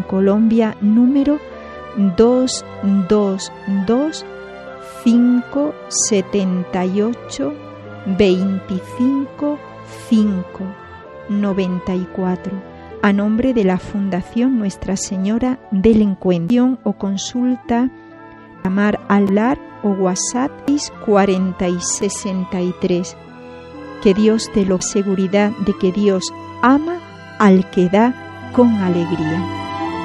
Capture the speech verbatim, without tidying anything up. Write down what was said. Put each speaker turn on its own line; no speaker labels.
en Colombia, número dos dos dos, cinco siete ocho, dos cinco cinco nueve cuatro, a nombre de la Fundación Nuestra Señora del Encuentro. O consulta, llamar al lar o WhatsApp seis cuarenta y sesenta y tres. Que Dios te lo seguridad de que Dios ama al que da con alegría.